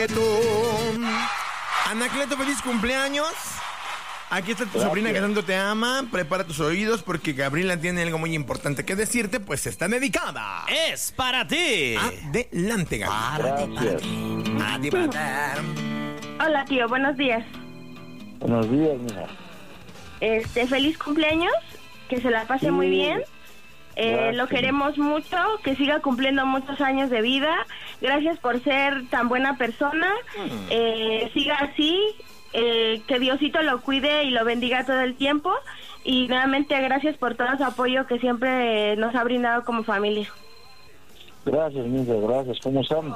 Anacleto. Anacleto, feliz cumpleaños. Aquí está tu sobrina que tanto te ama. Prepara tus oídos porque Gabriela tiene algo muy importante que decirte, pues está dedicada. Es para ti. Adelante, Gabriela. Para ti. Hola, tío, buenos días. Buenos días, mija. Feliz cumpleaños, que se la pase muy bien. Lo queremos mucho, que siga cumpliendo muchos años de vida. Gracias por ser tan buena persona. Siga así, que Diosito lo cuide y lo bendiga todo el tiempo. Y nuevamente gracias por todo su apoyo que siempre nos ha brindado como familia. Gracias, mija, gracias. ¿Cómo están?